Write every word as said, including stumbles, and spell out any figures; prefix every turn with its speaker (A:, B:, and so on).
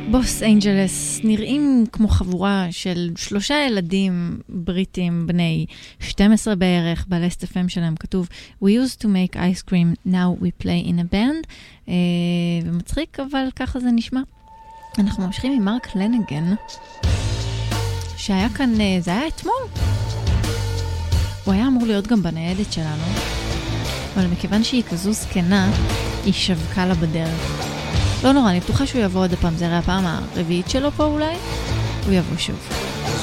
A: בוס אנג'לס נראים כמו חבורה של שלושה ילדים בריטים בני שתים עשרה בערך, בלסט אף אם שלהם כתוב We used to make ice cream, now we play in a band, uh, ומצחיק, אבל ככה זה נשמע. אנחנו ממשיכים עם מרק לניגן, שהיה כאן, uh, זה היה אתמול. הוא היה אמור להיות גם בניידת שלנו, אבל מכיוון שהיא כזו זקנה, היא שבקה לה בדרך. לא נורא, אני בטוחה שהוא יבוא עוד הפעם, זה הרי הפעם הרביעית שלו פה אולי, הוא יבוא שוב.